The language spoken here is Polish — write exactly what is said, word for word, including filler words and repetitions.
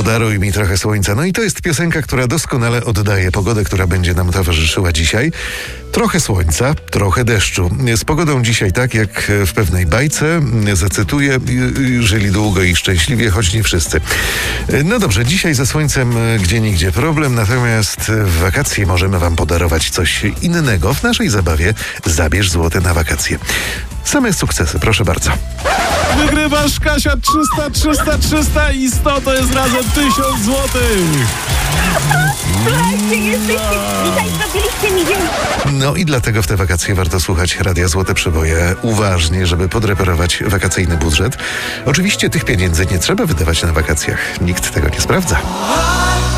Podaruj mi trochę słońca. No i to jest piosenka, która doskonale oddaje pogodę, która będzie nam towarzyszyła dzisiaj. Trochę słońca, trochę deszczu. Z pogodą dzisiaj tak jak w pewnej bajce. Zacytuję, żyli długo i szczęśliwie, choć nie wszyscy. No dobrze, dzisiaj ze słońcem gdzieniegdzie problem, natomiast w wakacje możemy wam podarować coś innego. W naszej zabawie Zabierz złote na wakacje. Same sukcesy, proszę bardzo. Wygrywasz, Kasia, trzysta, trzysta, trzysta i sto to jest razem tysiąc złotych. Słuchajcie, jesteście, dzisiaj zrobiliście mi dzień. No i dlatego w te wakacje warto słuchać Radia Złote Przeboje uważnie, żeby podreperować wakacyjny budżet. Oczywiście tych pieniędzy nie trzeba wydawać na wakacjach. Nikt tego nie sprawdza.